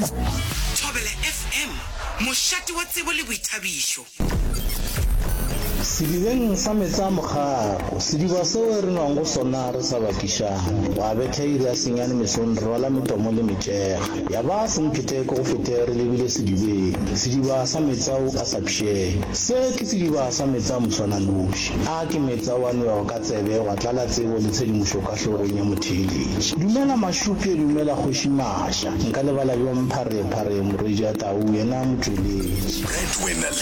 Thobela FM, moshati wa tsebo le boithabišo. Sedibeng sa metsa mokgako, sediba seo re nwang go sona re sa bakišang. Wa betha iri ya senyane mesong re rwala metomo le metšega. Ya ba senkete ko go fete re lebile sedibeng. Sediba sa metsa o a sa pšheng. Se ke sediba sa metsa motshwananoši. A ke metsa wa nwewa ka tsebe wa tlala tsebo le tshedimošo ka hlogong ya motheeletši. Dumela Mašupi, dumela Kgoši Maša. Nka lebala bjo mpharephare morwedi a tau yena motšweletši.